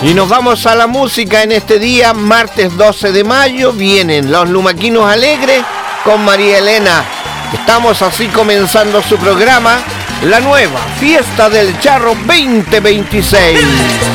Y nos vamos a la música en este día, martes 12 de mayo. Vienen los Lumaquinos Alegres con María Elena. Estamos así comenzando su programa, la nueva Fiesta del Charro 2026.